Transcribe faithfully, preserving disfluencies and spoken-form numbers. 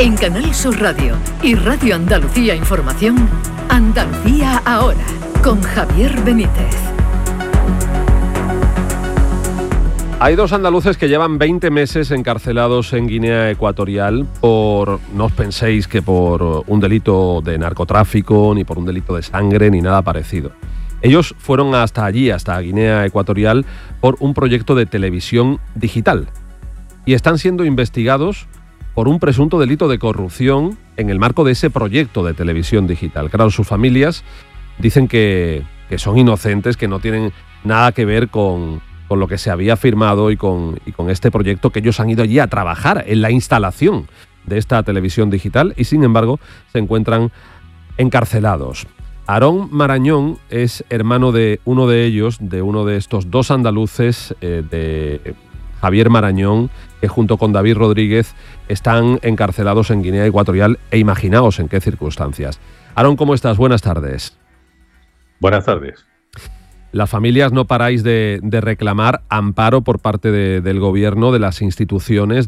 En Canal Sur Radio y Radio Andalucía Información, Andalucía Ahora, con Javier Benítez. Hay dos andaluces que llevan veinte meses encarcelados en Guinea Ecuatorial por, no os penséis que por un delito de narcotráfico, ni por un delito de sangre, ni nada parecido. Ellos fueron hasta allí, hasta Guinea Ecuatorial, por un proyecto de televisión digital. Y están siendo investigados por un presunto delito de corrupción en el marco de ese proyecto de televisión digital. Claro, sus familias dicen que, que son inocentes, que no tienen nada que ver con, con lo que se había firmado y con, y con este proyecto, que ellos han ido allí a trabajar en la instalación de esta televisión digital y, sin embargo, se encuentran encarcelados. Aarón Marañón es hermano de uno de ellos, de uno de estos dos andaluces, eh, de Javier Marañón, que junto con David Rodríguez están encarcelados en Guinea Ecuatorial, e imaginaos en qué circunstancias. Aarón, ¿cómo estás? Buenas tardes. Buenas tardes. Las familias no paráis de, de reclamar amparo por parte de, del gobierno, de las instituciones,